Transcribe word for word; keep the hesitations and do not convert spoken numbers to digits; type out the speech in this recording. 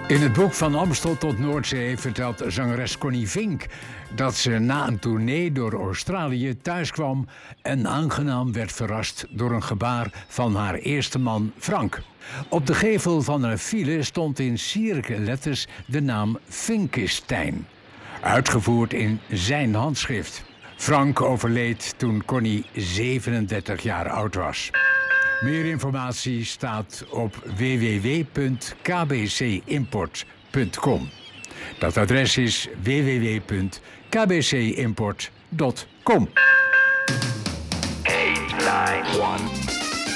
In het boek Van Amstel tot Noordzee vertelt zangeres Connie Vink dat ze na een tournee door Australië thuiskwam en aangenaam werd verrast door een gebaar van haar eerste man Frank. Op de gevel van een file stond in sierlijke letters de naam Vinkestein, uitgevoerd in zijn handschrift. Frank overleed toen Connie zevenendertig jaar oud was. Meer informatie staat op w w w punt k b c import punt com. Dat adres is w w w punt k b c import punt com. eight nine one